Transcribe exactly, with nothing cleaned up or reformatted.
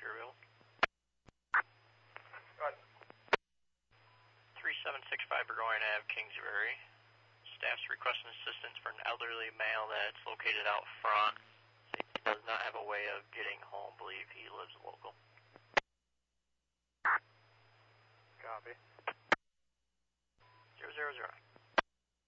you're available. Go ahead. three seven six five Burgoyne Avenue, Kingsbury. Staff's requesting assistance for an elderly male that's located out front. He does not have a way of getting home. Believe he lives local. Copy. Zero zero zero.